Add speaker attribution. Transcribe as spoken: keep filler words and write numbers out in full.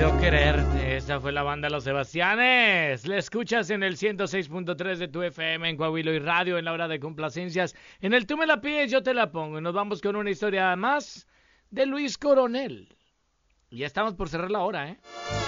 Speaker 1: Quiero quererte. Esa fue la banda Los Sebastianes. La escuchas en el ciento seis punto tres de tu F M en Coahuila y Radio en la hora de complacencias. En el Tú me la pides, yo te la pongo. Y nos vamos con una historia más de Luis Coronel. Y ya estamos por cerrar la hora, ¿eh?